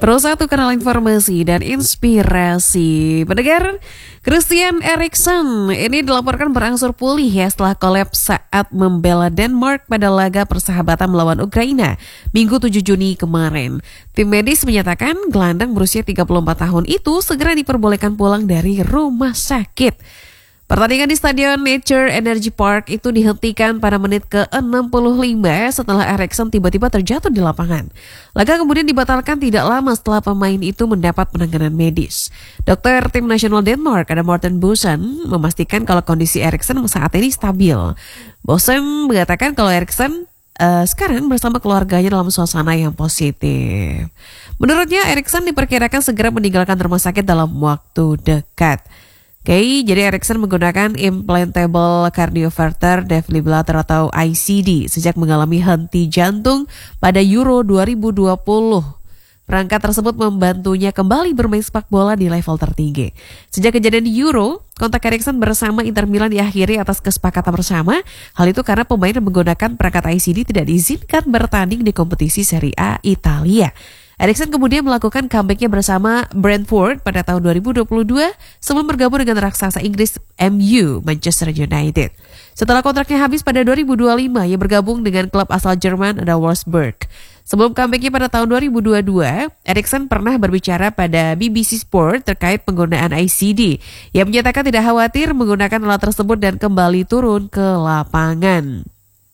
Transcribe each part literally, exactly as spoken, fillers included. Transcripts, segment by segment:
Perusahaan kanal informasi dan inspirasi. Pendengar, Christian Eriksen ini dilaporkan berangsur pulih ya setelah kolaps saat membela Denmark pada laga persahabatan melawan Ukraina Minggu tujuh Juni kemarin. Tim medis menyatakan gelandang berusia tiga puluh empat tahun itu segera diperbolehkan pulang dari rumah sakit. Pertandingan di Stadion Nature Energy Park itu dihentikan pada menit ke enam puluh lima setelah Eriksen tiba-tiba terjatuh di lapangan. Laga kemudian dibatalkan tidak lama setelah pemain itu mendapat penanganan medis. Dokter tim nasional Denmark, ada Morten Boesen, memastikan kalau kondisi Eriksen saat ini stabil. Boesen mengatakan kalau Eriksen uh, sekarang bersama keluarganya dalam suasana yang positif. Menurutnya Eriksen diperkirakan segera meninggalkan rumah sakit dalam waktu dekat. Oke, okay, jadi Eriksen menggunakan implantable cardioverter defibrillator atau I C D sejak mengalami henti jantung pada Euro dua ribu dua puluh. Perangkat tersebut membantunya kembali bermain sepak bola di level tertinggi. Sejak kejadian di Euro, kontak Eriksen bersama Inter Milan diakhiri atas kesepakatan bersama. Hal itu karena pemain yang menggunakan perangkat I C D tidak diizinkan bertanding di kompetisi Serie A Italia. Eriksen kemudian melakukan comeback-nya bersama Brentford pada tahun dua ribu dua puluh dua sebelum bergabung dengan raksasa Inggris M U Manchester United. Setelah kontraknya habis pada dua ribu dua puluh lima, ia bergabung dengan klub asal Jerman ada Wolfsburg. Sebelum comeback-nya pada tahun dua ribu dua puluh dua, Eriksen pernah berbicara pada B B C Sport terkait penggunaan I C D. Ia menyatakan tidak khawatir menggunakan alat tersebut dan kembali turun ke lapangan.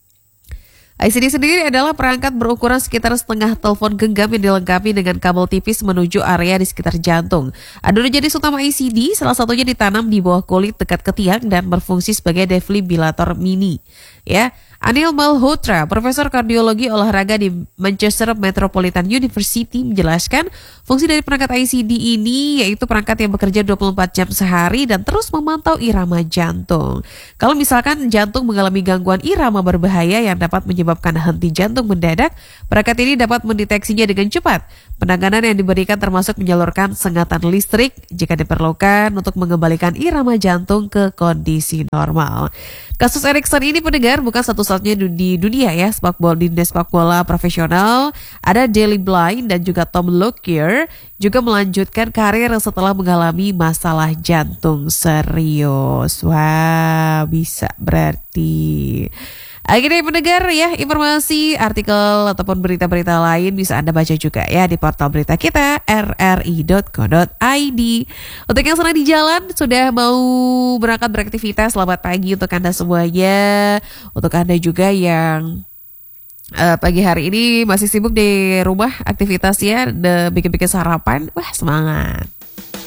I C D sendiri adalah perangkat berukuran sekitar setengah telepon genggam yang dilengkapi dengan kabel tipis menuju area di sekitar jantung. Adonan jenis utama I C D salah satunya ditanam di bawah kulit dekat ketiak dan berfungsi sebagai defibrillator mini. Ya, Anil Malhotra, profesor kardiologi olahraga di Manchester Metropolitan University menjelaskan fungsi dari perangkat I C D ini yaitu perangkat yang bekerja dua puluh empat jam sehari dan terus memantau irama jantung. Kalau misalkan jantung mengalami gangguan irama berbahaya yang dapat menyebabkan henti jantung mendadak, perangkat ini dapat mendeteksinya dengan cepat. Penanganan yang diberikan termasuk menyalurkan sengatan listrik jika diperlukan untuk mengembalikan irama jantung ke kondisi normal. Kasus Eriksen ini pendengar bukan satu-satunya di dunia ya sepak bola di dunia sepak bola profesional. Ada Daley Blind dan juga Tom Lockyer juga melanjutkan karir setelah mengalami masalah jantung serius. Wah, bisa berarti. Akhirnya pendengar ya, informasi, artikel ataupun berita-berita lain bisa Anda baca juga ya di portal berita kita r r i dot co dot i d. Untuk yang sedang di jalan sudah mau berangkat beraktivitas, selamat pagi untuk Anda semuanya. Untuk Anda juga yang uh, pagi hari ini masih sibuk di rumah aktivitasnya, bikin-bikin sarapan, wah semangat.